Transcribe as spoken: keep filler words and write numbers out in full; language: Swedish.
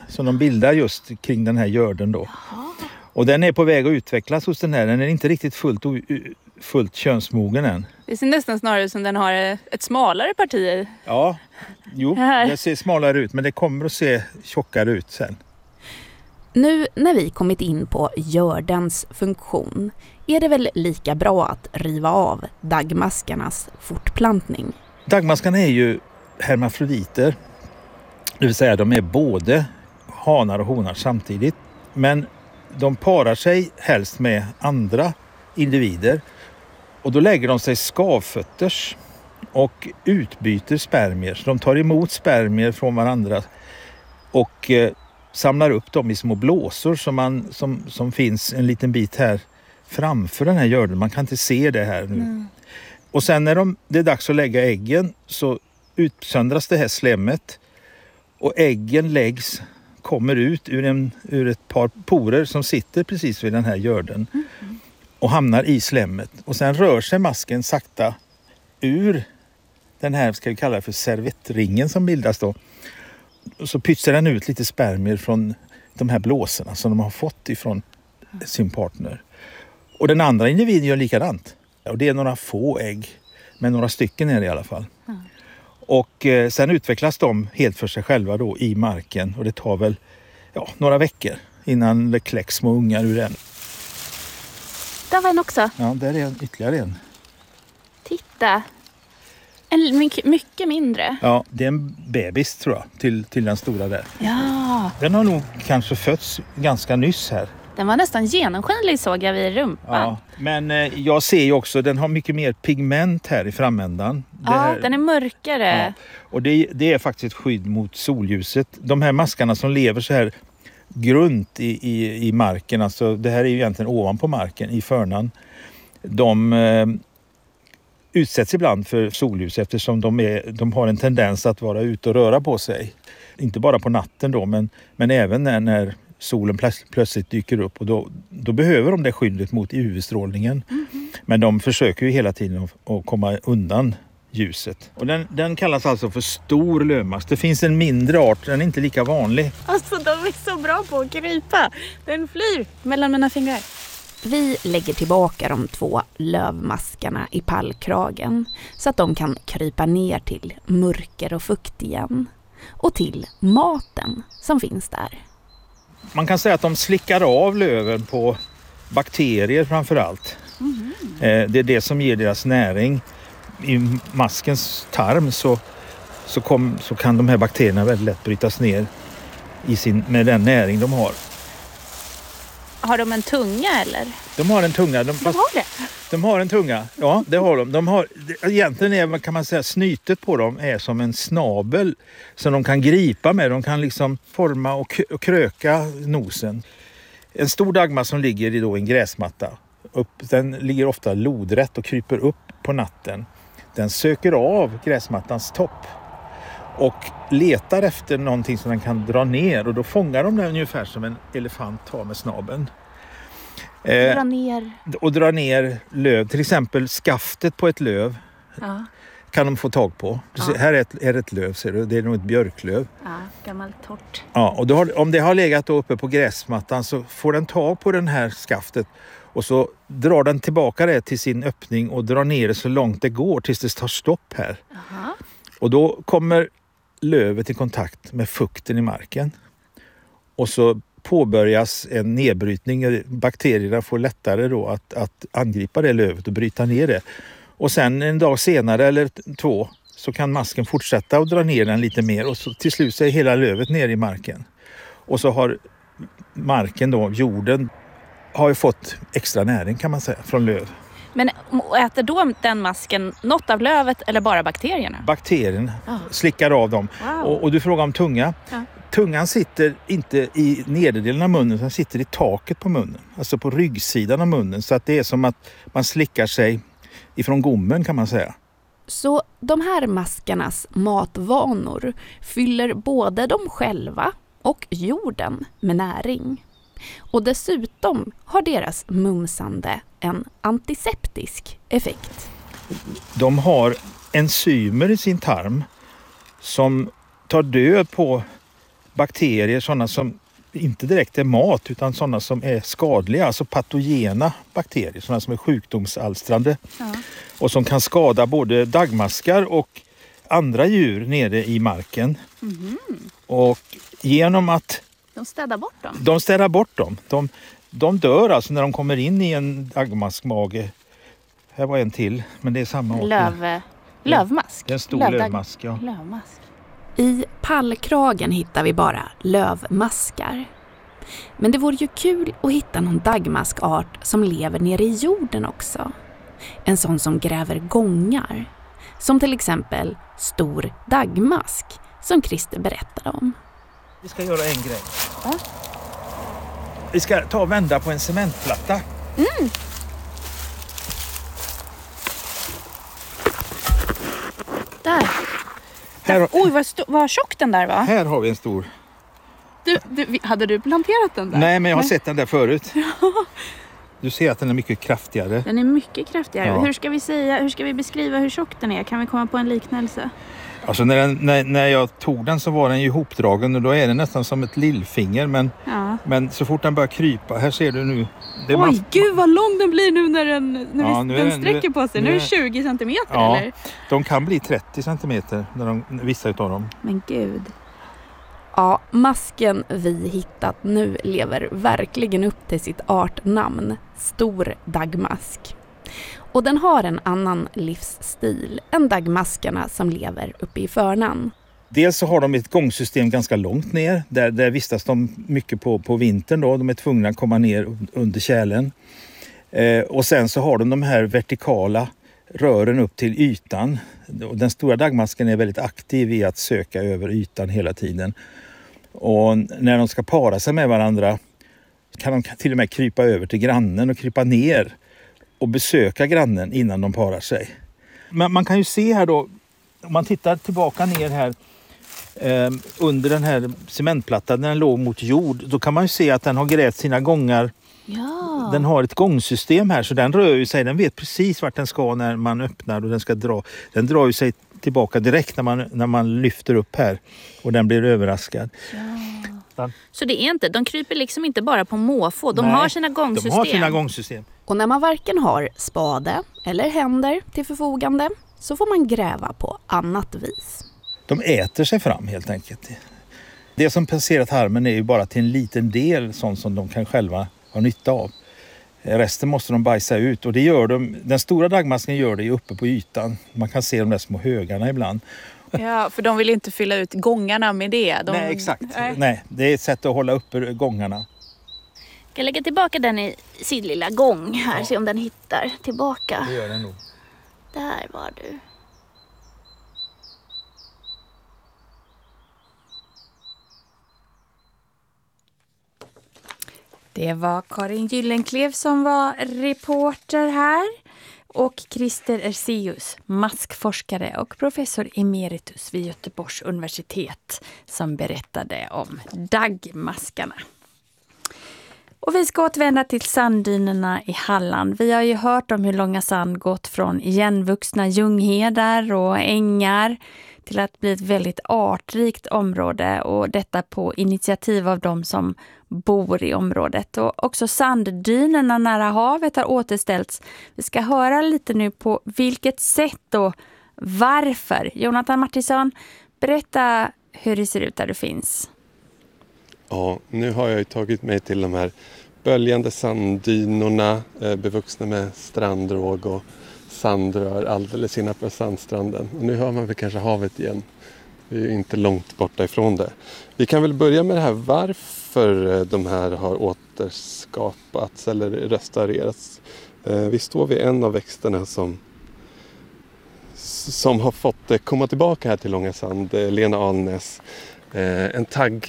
som de bildar just kring den här görden då. Jaha. Och den är på väg att utvecklas hos den här. Den är inte riktigt fullt, fullt könsmogen än. Det ser nästan snarare ut som den har ett smalare parti. Ja, jo, det ser smalare ut, men det kommer att se tjockare ut sen. Nu när vi kommit in på gördens funktion är det väl lika bra att riva av daggmaskarnas fortplantning. Daggmaskarna är ju hermafroditer, det vill säga de är både hanar och honar samtidigt. Men de parar sig helst med andra individer och då lägger de sig skavfötters och utbyter spermier. Så de tar emot spermier från varandra och eh, samlar upp dem i små blåsor som, man, som, som finns en liten bit här framför den här görden. Man kan inte se det här nu. Mm. Och sen när de, det är dags att lägga äggen så utsöndras det här slemmet och äggen läggs, kommer ut ur, en, ur ett par porer som sitter precis vid den här görden mm. och hamnar i slemmet. Och sen rör sig masken sakta ur den här, ska vi kalla det för servettringen som bildas då. Och så pytsar den ut lite spermier från de här blåsorna som de har fått ifrån sin partner. Och den andra individen gör likadant. Och det är några få ägg, men några stycken är det i alla fall. Mm. Och eh, sen utvecklas de helt för sig själva då i marken. Och det tar väl ja, några veckor innan det kläcks små ungar ur den. Där var en också. Ja, där är en, ytterligare en. Titta. En mycket, mycket mindre. Ja, det är en bebis tror jag till, till den stora där. Ja. Den har nog kanske fötts ganska nyss här. Den var nästan genomskinlig såg jag vid rumpan. Ja, men eh, jag ser ju också, den har mycket mer pigment här i framändan. Ja, här, den är mörkare. Ja, och det, det är faktiskt ett skydd mot solljuset. De här maskarna som lever så här grunt i, i, i marken, alltså det här är ju egentligen ovanpå marken i förnan. De eh, utsätts ibland för solljus eftersom de, är, de har en tendens att vara ute och röra på sig. Inte bara på natten då, men, men även när, när solen plöts- plötsligt dyker upp. Och då, då behöver de det skyddet mot U V-strålningen. Mm-hmm. Men de försöker ju hela tiden att, att komma undan ljuset. Och den, den kallas alltså för stor lövmask. Det finns en mindre art, den är inte lika vanlig. Alltså de är så bra på att krypa. Den flyr mellan mina fingrar. Vi lägger tillbaka de två lövmaskarna i pallkragen så att de kan krypa ner till mörker och fukt igen. Och till maten som finns där. Man kan säga att de slickar av löven på bakterier framför allt. Mm. Det är det som ger deras näring. I maskens tarm så, så, kom, så kan de här bakterierna väldigt lätt brytas ner i sin, med den näring de har. Har de en tunga eller? De har en tunga. De, de har det? De har en tunga, ja det har de. de har, egentligen är, kan man säga, snytet på dem är som en snabel som de kan gripa med. De kan liksom forma och, och kröka nosen. En stor daggmask som ligger i då en gräsmatta. Upp, den ligger ofta lodrätt och kryper upp på natten. Den söker av gräsmattans topp och letar efter någonting som den kan dra ner. Och då fångar de den ungefär som en elefant tar med snabeln. Eh, dra ner. Och dra ner löv. Till exempel skaftet på ett löv ja. Kan de få tag på. Ja. Ser, här är ett, är ett löv, ser du. Det är nog ett björklöv. Ja, gammalt torrt. Ja, och då har, om det har legat då uppe på gräsmattan så får den tag på den här skaftet. Och så drar den tillbaka det till sin öppning och drar ner det så långt det går tills det tar stopp här. Aha. Och då kommer lövet i kontakt med fukten i marken. Och så påbörjas en nedbrytning. Bakterierna får lättare då att, att angripa det lövet och bryta ner det. Och sen en dag senare eller två så kan masken fortsätta att dra ner den lite mer. Och så till slut så är hela lövet ner i marken. Och så har marken då, jorden, har ju fått extra näring kan man säga från löv. Men äter då den masken något av lövet eller bara bakterierna? Bakterierna oh. slickar av dem. Wow. Och, och du frågar om tunga. Ja. Tungan sitter inte i nederdelen av munnen, den sitter i taket på munnen. Alltså på ryggsidan av munnen. Så att det är som att man slickar sig ifrån gommen kan man säga. Så de här maskarnas matvanor fyller både dem själva och jorden med näring. Och dessutom har deras mumsande en antiseptisk effekt. De har enzymer i sin tarm som tar död på bakterier, sådana som inte direkt är mat utan sådana som är skadliga, alltså patogena bakterier, sådana som är sjukdomsalstrande Ja. och som kan skada både dagmaskar och andra djur nere i marken. Mhm. Och genom att De städar bort dem. de städar bort dem, de, de dör alltså när de kommer in i en dagmaskmage. Här var en till, men det är samma art. Löv, lövmask. Det är en stor Lövdag- lövmask, ja. Lövmask. I pallkragen hittar vi bara lövmaskar. Men det vore ju kul att hitta någon dagmaskart som lever nere i jorden också. En sån som gräver gångar. Som till exempel stor dagmask som Christer berättade om. Vi ska göra en grej. Ja. Vi ska ta och vända på en cementplatta. Där. Här, Oj, vad, sto- vad tjock den där var. här har vi en stor. Du, du, hade du planterat den där? Nej, men jag har sett den där förut. Du ser att den är mycket kraftigare. Den är mycket kraftigare. Ja. Hur ska vi säga, hur ska vi beskriva hur tjock den är? Kan vi komma på en liknelse? Alltså när, den, när, när jag tog den så var den ju ihopdragen och då är den nästan som ett lillfinger. Men, Ja. men så fort den börjar krypa, här ser du nu. Det är Oj, mass- gud vad lång den blir nu när den, när Ja, vi, nu är den den- sträcker nu- på sig. nu Nu är är- det tjugo centimeter Ja. eller? De kan bli trettio centimeter, när de, vissa utav dem. Men gud. Ja, masken vi hittat nu lever verkligen upp till sitt artnamn, stor dagmask. Och den har en annan livsstil än dagmaskarna som lever uppe i förnan. Dels så har de ett gångsystem ganska långt ner. Där, där vistas de mycket på, på vintern. Då. De är tvungna att komma ner under kärlen. Eh, och sen så har de de här vertikala rören upp till ytan. Den stora dagmasken är väldigt aktiv i att söka över ytan hela tiden. Och när de ska para sig med varandra kan de till och med krypa över till grannen och krypa ner och besöka grannen innan de parar sig. Men man kan ju se här då, om man tittar tillbaka ner här eh, under den här cementplattan när den låg mot jord, då kan man ju se att den har grävt sina gångar. Ja. Den har ett gångsystem här så den rör ju sig, den vet precis vart den ska när man öppnar och den ska dra. Den drar ju sig tillbaka direkt när man, när man lyfter upp här och den blir överraskad. Ja. Så det är inte, de kryper liksom inte bara på måfå, de Nej, har sina gångsystem. De har sina gångsystem. Och när man varken har spade eller händer till förfogande så får man gräva på annat vis. De äter sig fram helt enkelt. Det som passerar tarmen är ju bara till en liten del sånt som de kan själva ha nytta av. Resten måste de bajsa ut och det gör de. Den stora dagmasken gör det ju uppe på ytan. Man kan se de där små högarna ibland. Ja, för de vill inte fylla ut gångarna med det. De... Nej, exakt. Nej. Nej, det är ett sätt att hålla uppe gångarna. Jag ska lägga tillbaka den i sin lilla gång här, Ja. se om den hittar tillbaka. Det gör den nog. Där var du. Det var Karin Gyllenklev som var reporter här och Christer Erseus, maskforskare och professor emeritus vid Göteborgs universitet som berättade om dagmaskarna. Och vi ska återvända till sanddynerna i Halland. Vi har ju hört om hur Långa Sand gått från igenvuxna ljunghedar och ängar till att bli ett väldigt artrikt område och detta på initiativ av de som bor i området. Och också sanddynerna nära havet har återställts. Vi ska höra lite nu på vilket sätt och varför. Jonathan Martinsson, berätta hur det ser ut där du finns. Ja, nu har jag ju tagit mig till de här böljande sanddynorna eh, bevuxna med strandråg och sandrör alldeles innanför sandstranden. Och nu hör man väl kanske havet igen. Vi är inte långt borta ifrån det. Vi kan väl börja med det här varför de här har återskapats eller restaurerats. Eh, vi står vid en av växterna som, som har fått komma tillbaka här till Långa Sand, eh, Lena Alnäs. Eh, en tagg